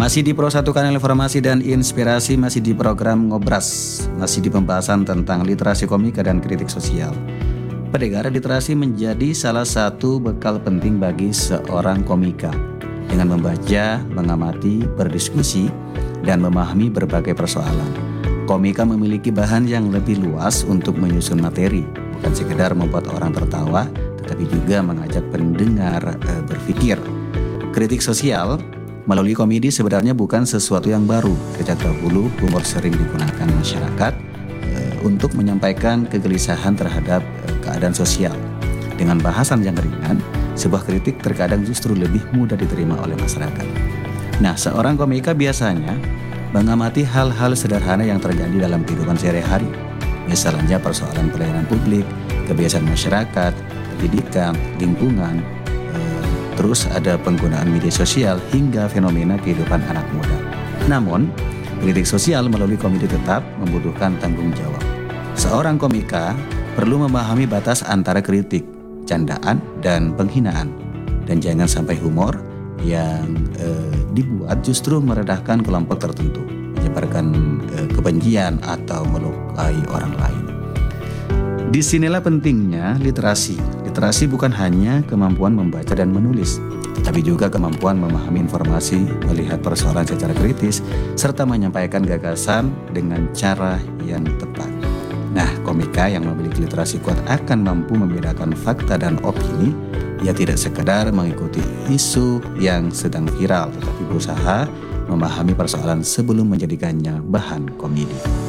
Masih di Pro 1 Kanal Informasi dan Inspirasi, masih di program Ngobras, masih di pembahasan tentang literasi komika dan kritik sosial. Pendengar, literasi menjadi salah satu bekal penting bagi seorang komika. Dengan membaca, mengamati, berdiskusi, dan memahami berbagai persoalan, komika memiliki bahan yang lebih luas untuk menyusun materi, bukan sekedar membuat orang tertawa, tetapi juga mengajak pendengar berpikir. Kritik sosial melalui komedi sebenarnya bukan sesuatu yang baru. Sejak dahulu, humor sering digunakan masyarakat untuk menyampaikan kegelisahan terhadap keadaan sosial. Dengan bahasan yang ringan, sebuah kritik terkadang justru lebih mudah diterima oleh masyarakat. Nah, seorang komika biasanya mengamati hal-hal sederhana yang terjadi dalam kehidupan sehari-hari. Misalnya persoalan pelayanan publik, kebiasaan masyarakat, pendidikan, lingkungan, terus ada penggunaan media sosial hingga fenomena kehidupan anak muda. Namun, kritik sosial melalui komedi tetap membutuhkan tanggung jawab. Seorang komika perlu memahami batas antara kritik, candaan, dan penghinaan. Dan jangan sampai humor yang dibuat justru meredahkan kelompok tertentu, menyebarkan kebencian atau melukai orang lain. Disinilah pentingnya literasi. Literasi bukan hanya kemampuan membaca dan menulis, tetapi juga kemampuan memahami informasi, melihat persoalan secara kritis, serta menyampaikan gagasan dengan cara yang tepat. Nah, komika yang memiliki literasi kuat akan mampu membedakan fakta dan opini. Ia tidak sekedar mengikuti isu yang sedang viral, tetapi berusaha memahami persoalan sebelum menjadikannya bahan komedi.